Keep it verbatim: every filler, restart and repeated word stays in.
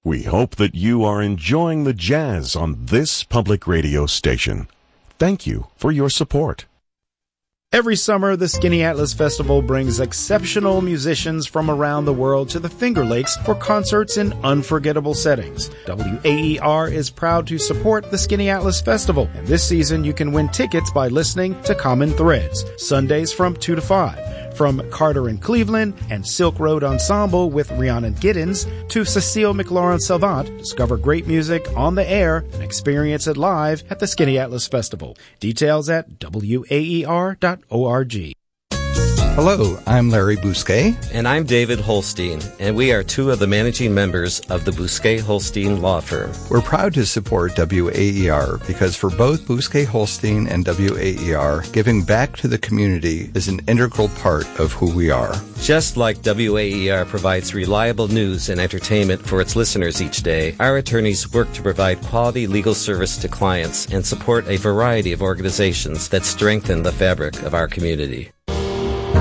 We hope that you are enjoying the jazz on this public radio station. Thank you for your support. Every summer, the Skinny Atlas Festival brings exceptional musicians from around the world to the Finger Lakes for concerts in unforgettable settings. W A E R is proud to support the Skinny Atlas Festival, and this season you can win tickets by listening to Common Threads, Sundays from two to five. From Carter and Cleveland and Silk Road Ensemble with Rhiannon Giddens to Cecile McLaurin Savant, discover great music on the air and experience it live at the Skinny Atlas Festival. Details at W A E R dot org. Hello, I'm Larry Bousquet. And I'm David Holstein, and we are two of the managing members of the Bousquet-Holstein Law Firm. We're proud to support W A E R because for both Bousquet-Holstein and W A E R, giving back to the community is an integral part of who we are. Just like W A E R provides reliable news and entertainment for its listeners each day, our attorneys work to provide quality legal service to clients and support a variety of organizations that strengthen the fabric of our community.